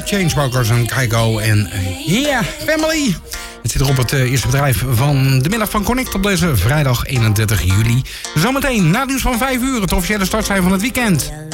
Chainsmokers en Kygo en Yeah, Family. Het zit er op het eerste bedrijf van de middag van Connect op deze vrijdag 31 juli. Zometeen na het nieuws van 5 uur, het officiële startsein van het weekend.